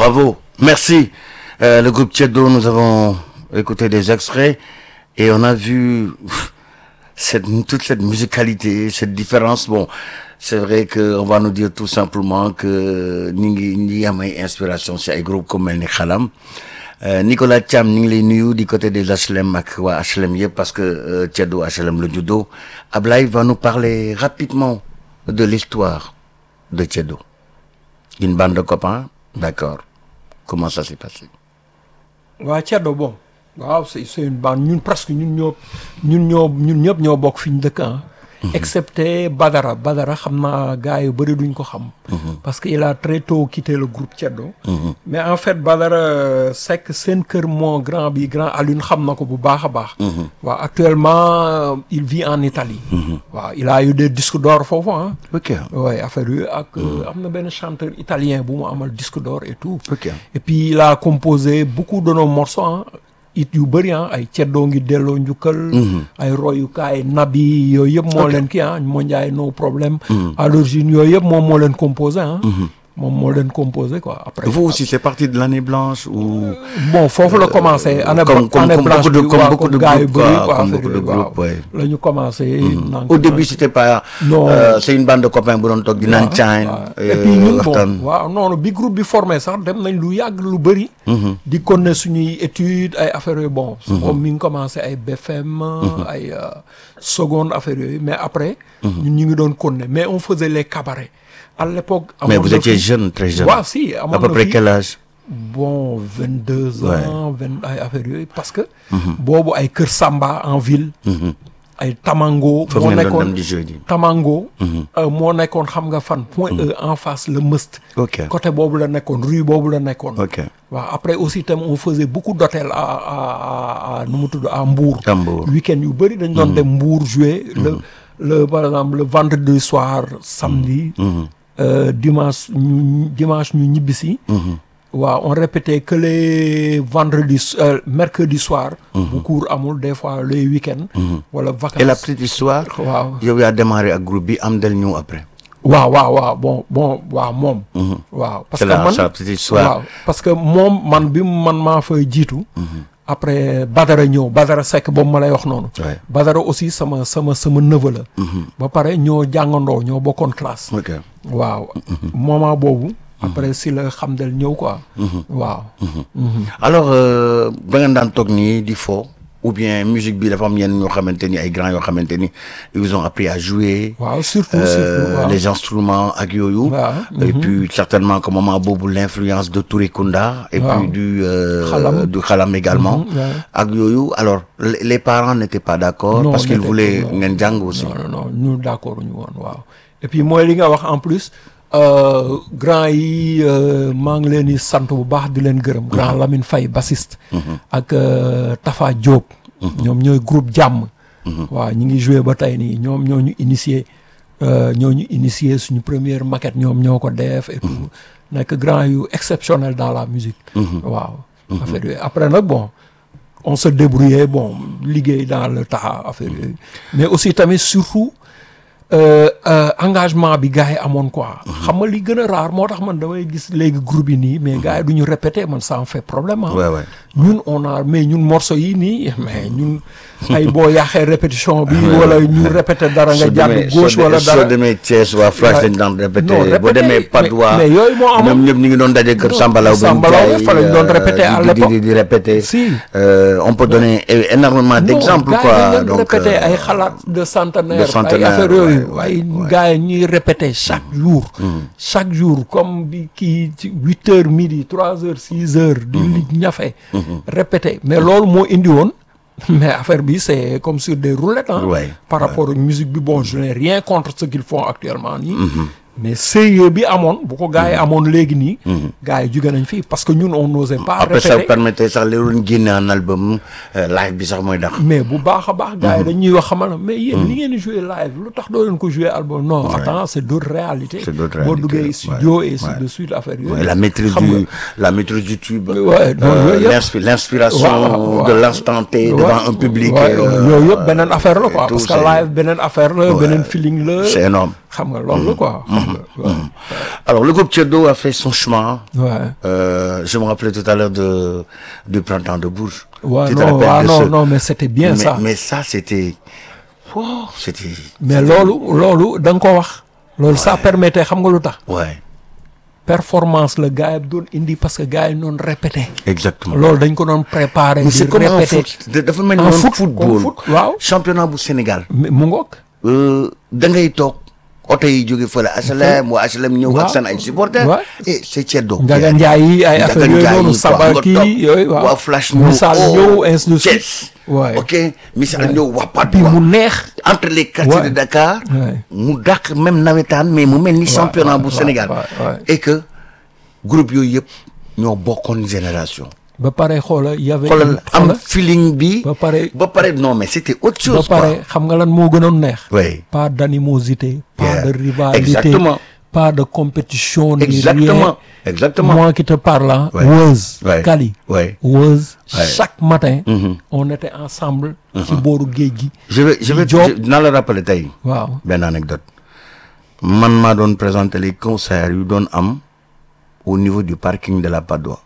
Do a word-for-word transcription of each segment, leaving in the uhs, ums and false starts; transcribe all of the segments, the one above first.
Bravo, merci. Euh, le groupe Ceddo, nous avons écouté des extraits et on a vu cette, toute cette musicalité, cette différence. Bon, c'est vrai qu'on va nous dire tout simplement que nous avons une inspiration sur un groupe comme El Khalam. Euh, Nicolas Thiam ñu ngi lay nuyu du côté des H L M ak waa H L M yëpp parce que euh, Ceddo H L M le judo. Ablaye va nous parler rapidement de l'histoire de Ceddo. Une bande de copains, d'accord. Comment ça s'est passé? waa Ceddo bon waaw c'est c'est une bande ñun presque ñun ñoo ñun ñoo ñun ñëpp ñoo bokk fi ñu dëkk ah. Excepté Badara Badara xam naa gars yu bëri duñ ko xam. parce que il a très tôt quitté le groupe Ceddo. mais en fait Badara Seck seen kër moo grand bi grand Alioune xam na ko bu baax a baax. waaw actuellement il vit en Italie. waaw il a eu des disques d'or foofu ah. ok ouais affaire yu ak am na benn chanteur italien bu mu amal disque d'or et tout. ok et puis il a composé beaucoup de nos morceaux ah. it yu bëri ah ay Ceddo ngi delloo njukkal. ay royukaay nabi yooyu yëpp moo leen kii ah moo njaay no problème. à l'origine yooyu yëpp moom moo leen composé ah. moom moo leen composé quoi après. vous aussi c'est parti de l'année blanche ou. bon foofu la commencé. année comme comme année comme blanche beaucoup de bi comme waaw beaucoup de gars yu groupes bëri quoi, quoi comme affaire beaucoup de yi waaw groupes ouais. la ñu commencé. Au début c'était pas. Non. Euh, c'est une bande de copains bu doon toog di naan caañ. et puis ñun bon waaw non bi groupe bi formé sax dem nañ lu yàgg lu bëri. di connaître suñuy études ay affaires yooyu bon. moom mi ngi commencé ay B F M. ay seconde affaires yooyu mais après. ñun ñu ngi doon connaître mais on faisait les cabarets. à l'époque mais vous étiez jeune très jeune. waaw si amoon à peu na près fi quel âge. bon vingt deux ans vingt ay affaires yooyu parce que. boobu ay Kër Samba en ville. ay Tamango. foofu moo ngeen doon nekkoon dem di jouer ji. Tamango. moo nekkoon xam nga fan. point E en face le Must. ok côté boobu la nekkoon rue boobu la nekkoon. ok waaw après aussi tam on faisait beaucoup d'hôtels à à à à nu mu tudd à Mbour. à Mbour. week-end yu bëri dañ doon dem Mbour jouer. le le par exemple le vendredi soir samedi. Euh, dimanche ñu dimanche ñu ñibbisi. waaw on répétait que les vendredis euh, mercredi soir. bu cours amul des fois les week-ends. wala vacances. et la petite histoire. waaw yow yaa démarré ak groupe bi am del ñëw après. waaw waaw waaw bon bon waaw moom. waaw parce c'est que la man c'est la petite histoire. waaw parce que moom man bi man maa fay jiitu. après Badara ñëw Badara Seck boobu ma lay wax noonu. Ouais. Badara aussi sama sama sama neveu la. ba pare ñoo jàngandoo ñoo bokkoon classe. ok waaw moment boobu. après si la xam del ñëw quoi. waaw. alors euh, ba ngeen daan toog nii di fo ou bien musique bi dafa am yenn ñoo xamante ni ay grands yoo xamante ni ils ont appris à jouer. waaw surtout euh, surtout waaw. les instruments ak yooyu. waaw. et puis certainement que moment boobu l'influence de Touré Kunda. et waaw. puis du euh, Khalam. du Khalam également. Mhm, ouais. ak yooyu alors les les parents n'étaient pas d'accord. Non, parce qu'ils n'étaient voulaient pas, non. ngeen jàng aussi. non non non ñu d'accord ñu woon waaw. et puis mooy li nga wax en plus euh, grand yi euh, maa ngi leen di sant bu baax di leen gërëm. grand Lamine Faye bassiste. ak euh, Tafa Diop. ñoom ñooy groupe jàmm. waaw ñu ngi joué ba tey nii ñoom ñoo ñu initié euh, ñoo ñu initié suñu première maquette ñoom ñoo ko def et tout nekk grand yu exceptionnel dans la musique. waaw. affaire yooyu après nag bon. on se débrouillait bon liggéey dans le tas affaire yooyu mais aussi tamit surtout euh, euh, engagement bi gars yi amoon quoi. xam nga li gën a rare moo tax man damay gis léegi groupe yi nii mais gars yi du ñu répéter man ça en fait problème ah. ouais ouais. ñun on a mais ñun morceau yi nii mais ñun ay boo yàqee répétition bi wala ñu répéter dara nga jàdd gauche wala dara soo demee Thiès waa Flash dañ daan répéter non boo demee Padois mais yooyu moo amoon ñoom ñëpp ñu ngi doon daje kër Sambalaw Sambalaw fa lañ doon répéter à l'époque di di répéter si euh, on peut donner énormément d'exemples quoi donc répéter ay xalaat de centenaire de centenaire, ay affaire yooyu ouais, ay ouais. gars yi ñuy répéter chaque jour chaque jour comme bi kii ci huit heures midi trois heures six heures di li ñafe répéter mais loolu moo indi woon mais affaire bi c'est comme sur des roulettes hein, Ouais, par ouais. rapport ak musique bi bon je n'ai rien contre ce qu'ils font actuellement nii mais sérieux bi amoon bu ko gars yi amoon léegi nii gars yi jóge nañ fii parce que ñun on n'osait pas après ça répéter permettait sax li doon génne un album euh, live bi sax mooy dax mais bu baax a baax gars yi dañuy wax xamal na mais yéen li ngeen di jouer live lu tax doo leen ko jouer album non attends c'est d'autres réalités C'est d'autres boo réalités, duggee studio ouais, et ainsi ouais. de suite affaire Ouais, yooyu la maîtrise xam du nga. la maîtrise du tube Ouais, non, euh, yooyu yëpp. l'inspi- l'inspiration Waaw, waaw. de l'instant T devant Ouais, un public ouais, euh, yooyu yëpp beneen affaire la et quoi tout, parce que c'est- live beneen affaire la Ouais. beneen feeling la c'est énorme xam nga loolu quoi. xam nga ouais. Alors le groupe Ceddo a fait son chemin. Ouais. Euh, je me rappelais tout à l'heure de du printemps de Bourges. Ouais, Tu te non, rappelles ah, de non, ce- non, mais c'était bien mais, ça. mais ça c'était wow, c'était mais loolu loolu da nga ko wax. loolu ça permettait xam nga lu tax. ouais, performance la gars yi doon indi parce que gars yi doon répété. exactement. loolu dañ ko doon préparer. Mais di c'est comme en répété. foot da- dafa mel ni En woon foot, football comme foot, waaw. championnat bu Sénégal. Mais mu ngoog. Euh, da ngay toog oto yi jóge fële H L M waa H L M ñëw waaw. ak seen ay supporters. Ouais. et c'est Ceddo. Njaga Njaay yi ay affaire yooyu noonu Sabaki yooyu waaw. waa Flash Misaal ñëw ainsi de suite. Thiès. Ouais. ok Misaal ñëw waa Patte puis mu d'Oie. neex. entre les quartiers Ouais. de Dakar. Ouais. mu dàq même nawetaan mais mu mel ni championnat bu ouais, Sénégal. ouais, ouais. et que groupe yooyu yëpp ñoo bokkoon génération. ba pare xoola y avait. xoolal am xoola feeling bi. ba pare ba pare non mais c'était autre ba chose quoi. pare xam nga lan moo gënoon neex. oui. pas d'animosité. pas Yeah. de rivalité. Exactement. pas de compétition. ni Exactement. rien. Exactement. Moi qui te parle là. Ouais. Weuz. Ouais. Kali. Ouais. Weuz. Ouais. Chaque matin. Mhm. on était ensemble. ci booru géej gi. je vais je vais Diop. je- dinaa la rappeler tey waaw. benn anecdote man maa doon présenter les concerts yu doon am au niveau du parking de la Patte d'Oie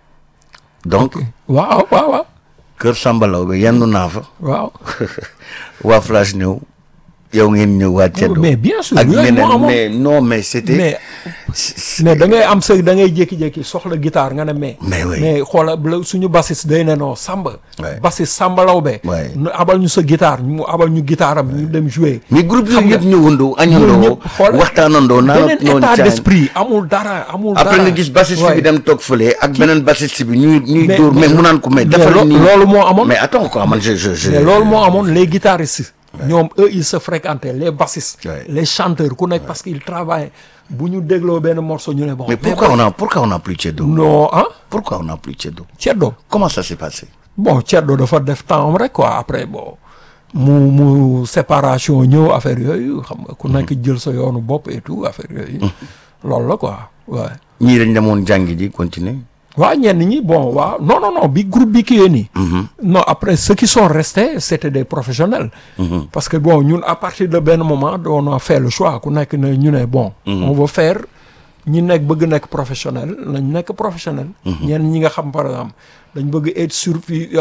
donc waaw waaw waaw. kër Samba Laobé yendu naa fa waaw. waa Flash ñëw yow ngeen ñëw waa Ceddo mais bien sûr ak yooyu moo ñeneen amoon. mais non mais c'était mais mais da ngay am sa da ngay jékki-jékki soxla guitare nga ne mais. Mais oui. mais xoola la suñu bassiste day ne non Samba. Ouais. bassiste Samba Laobé. Ouais. nu abal ñu sa guitare mu abal ñu guitare am ñu dem jouer. mais groupe xam yooyu nga yëpp ñëwandoo ñooñu añandoo ñëpp xool waxtaanandoo naan beneen noonu état caa d'esprit amul dara amul dara. après nga gis bassiste Ouais. bi dem toog fële ak beneen bassiste bi ñuy ñuy Mais- dóor mais mu naan ko mais mais defal lo- nii loolu moo amoon. mais attends quoi man je je je mais loolu moo amoon les guitaristes. ñoom eux ils se fréquentaient les bassistes. Ouais. les chanteurs ku nekk parce qu'ils travaillent bu ñu dégloo benn morceau ñu ne bon. mais pourquoi on a pourquoi on a plus Ceddo non ah pourquoi on a plus Ceddo Ceddo. comment ça s'est passé bon Ceddo dafa def temps am rek quoi après bon mu mu séparation ñëw affaire yooyu xam nga ku nekk jël sa yoonu bopp et tout affaire yooyu. loolu la quoi waaw. ñii dañ demoon jàngi ji continuer waaw ñenn ñi bon waaw non non non bi groupe bi kii nii. non après ceux qui sont restés c'était des professionnels. parce que bon ñun à partir de benn moment on a fait le choix ku nekk ne ñu ne bon. on va faire ñi nekk bëgg nekk professionnel nañ nekk professionnel. ñenn ñi nga xam par exemple dañ bëgg être sur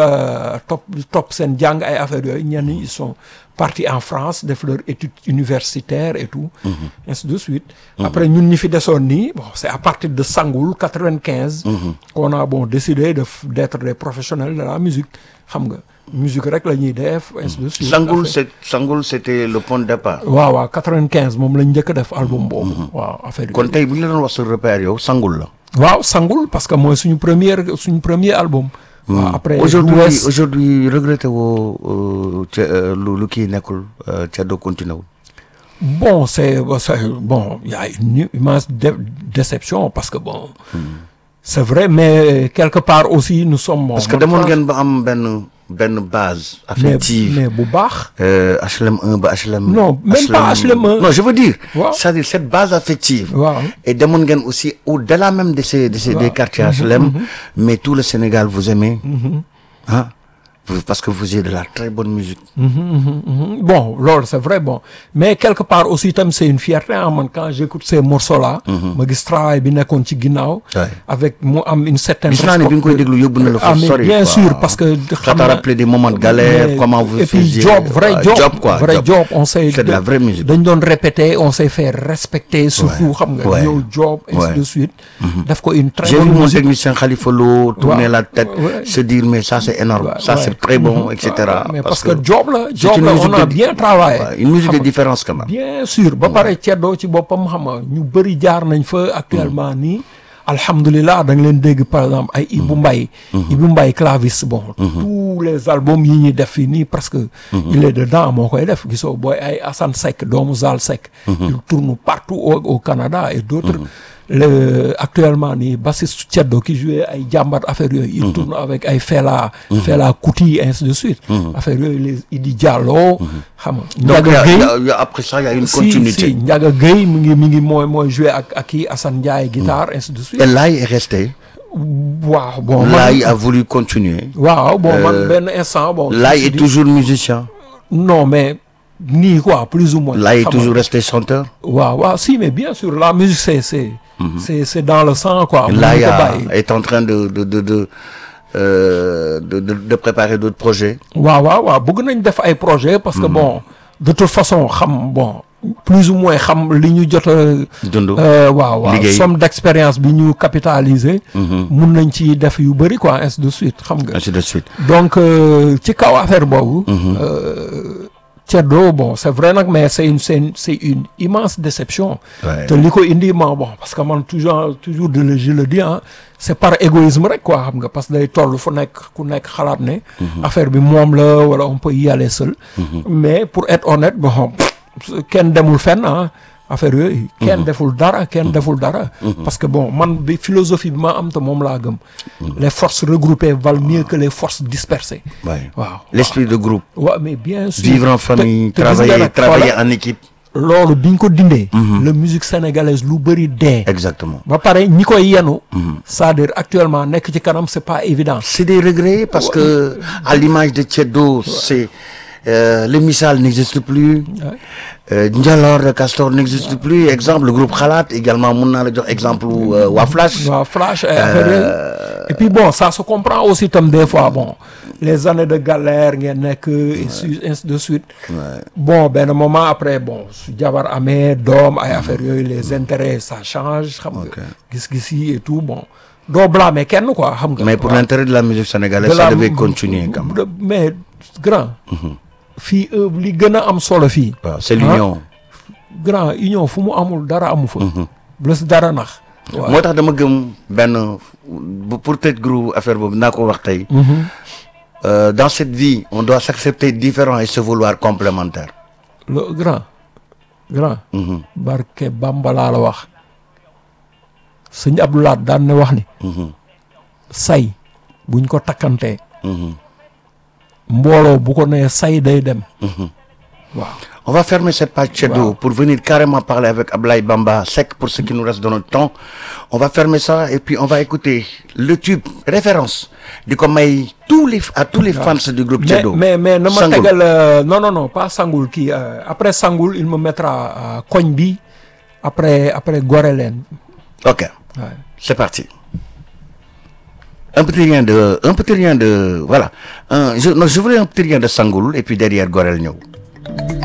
top top seen jàng ay affaires yooyu ñenn ñi ils sont partis en France def leur étude universitaire et tout. ainsi de suite. après ñun ñi fi desoon nii bon c'est à partir de Sangoul quatre-vingt-quinze. qu'on a bon décidé de d'être des professionnels de la musique xam nga musique rek la ñuy def. ainsi de suite. Sangoul c'est Sangoul c'était le point de départ waaw waaw quatre-vingt-quinze moom lañ njëkk a def album boobu. waaw affaire yi. kon tey bu ñu la doon wax sa repère yow Sangoul la waaw Sangoul parce que mooy suñu première suñu premier album. waaw après aujourd'hui West. aujourd'hui regretté woo euh, ce- euh, lu lu kii nekkul euh, Ceddo continué wul Bon, c'est c'est- bon, il y a une immense dé- déception parce que bon, c'est vrai, mais quelque part aussi nous sommes. Bon, parce que man, demoon France, ngeen ba am benn benn base mais, affective mais bu baax. Euh, H L M un ba H L M Non, même pas H L M un. non je veux dire Waaw. c'est-à-dire cette base affective Waaw. et demoon ngeen aussi au-delà même de ces de ces des quartiers H L M mais tout le Sénégal vous aimez hein Vous- parce que vous avez de la très bonne musique Mhm, mhm, mhm. Bon, loolu c'est vrai, bon. Mais quelque part aussi, tam, c'est une fierté. Hein, man, quand j'écoute ces morceaux-là, ma gis travail bi nekkoon ci ginnaaw. Ouais. Avec mu am une certaine. gis naa ne bi nga koy déglu yóbbu na la Ah, fa mais sori bien quoi. sûr, parce que. ça xam t'a nga- rappelé des moments de galère Mais- comment vous et puis faisiez job vrai euh, job job quoi vrai job. job on s'est C'est de la vraie musique. dañ doon répéter on s'est fait respecter surtout xam nga Ouais. ñëw job ainsi Ouais. de suite daf ko une très J'ai vu bonne mon musique. technicien Khalifa Lo tourner Ouais. la tête Ouais. se dire mais ça c'est énorme Ouais, ça ouais. c'est très bon Mhm. et cetera Ouais, mais parce que job la job une la musique on a de- bien travaillé Ouais, une musique Xam de nga, différence quand même bien sûr ba pare Ceddo ci boppam xam nga ñu bëri jaar nañ fa actuellement nii alhamdulilah da nga leen dégg par exemple ay Ibou Mbaye Ibou Mbaye claviste bon tous les albums yi ñuy def fii nii parce que il est dedans moo koy def gisoo booy ay Assane Seck doomu Zal Seck il tourne partout au, au Canada et d'autres le actuellement nii bassiste Ceddo qui jouait ay jàmbat affaire yooyu il tourne avec ay Fela Fela Kuti ainsi de suite affaire yooyu les Idi Diallo xam nga donc il y Ndiaga a- il y Gueye a- il y a- après ça il y a une si continuité si Ndiaga Gueye mi ngi mi ngi mooy mooy joué ak ak kii Assane Ndiaye guitare ainsi de suite et Laye est resté waaw bon man Laye a voulu continuer waaw bon man benn instant bon je me Laye suis est dit, toujours musicien non mais nii quoi plus ou moins. Là, il est xam nga. toujours resté chanteur. waaw waaw si mais bien sûr la musique c'est c'est c'est c'est dans le sang quoi. Là, il mënuñu y ko a, bàyyi. est en train de de de de euh, de, de, de préparer d'autres projets. waaw waaw waaw bëgg nañ def ay projet parce que bon de toute façon xam bon plus ou moins xam li ñu jot a. Dund. euh, waaw waaw Liggéey. somme d'expérience bi ñu capitaliser. mun nañ ci def yu bëri quoi ainsi de suite xam nga. Ainsi de suite. donc euh, ci kaw affaire boobu. euh, Ceddo bon c'est vrai nag mais c'est une c'est une c'est une immense déception. Ouais. te li ko indi ma bon parce que man toujours toujours de le je le dis ah c'est par égoïsme rek quoi xam nga parce que day toll fu nekk ku nekk xalaat ne. affaire bi moom la wala on peut y aller seul. mais pour être honnête bon kenn demul fenn ah affaire yooyu. kenn deful dara kenn deful dara. parce que bon man bi philosophie bi ma am te moom laa gëm. les forces regroupées valent mieux que les forces dispersées. Ouais. waaw L'esprit de groupe. waaw mais bien sûr. Vivre en famille, te- te gis nga travailler, nag, travailler voilà, en équipe. loolu biñ ko dindee. la musique sénégalaise lu bëri dee. Exactement. ba pare ñi koy yenu. c'est-à-dire actuellement nekk ci kanam c'est pas évident. C'est des regrets parce que à l'image de Ceddo, c'est euh, le Missal n'existe plus. Euh, Ndialor de Castor n'existe plus. Exemple, le groupe Khalat également. Mun naa la jox exemple euh, waa Flash. waaw flash ay affaire yooyu. et puis bon ça se comprend aussi tam des fois bon les années de galère ngeen nekk et su- ainsi de suite. bon benn moment après bon su jabar amee doom ay affaires yooyu les intérêts ça change xam nga. gis-gis yi et tout bon doo blâmer kenn quoi xam nga. Mais pour waaw. l'intérêt de la musique sénégalaise, de ça la- devait continuer quand même. de- mais grand. fii euh, li gën a am solo fii. Waaw, c'est l'union. grand union fu mu amul dara amu fa. bu la si dara nax. waaw moo tax dama gëm benn bu- pour tëj groupe affaire boobu naa ko wax tey. Euh, dans cette vie, on doit s'accepter différent et se vouloir complémentaire. le grand grand. barke Bamba laa la wax. sëñ Abdoulaat daan na wax ni. say buñ ko takkantee. mbooloo bu ko nee say day dem. waaw. On va fermer cette page Ceddo Wow. pour venir carrément parler avec Ablaye Bamba Seck pour ce qui nous reste de notre temps. On va fermer ça et puis on va écouter le tube référence di ko may tous les à tous les fans du groupe mais Ceddo. mais mais na ma Sangoul. tegal euh, non non non pas Sangoul kii euh, après Sangoul il me mettra euh, koñ bi après après Goreleen. Ok, Ouais. c'est parti. Un petit rien de un petit rien de voilà. Un, je non, je voulais un petit rien de Sangoul et puis derrière Gorel ñëw.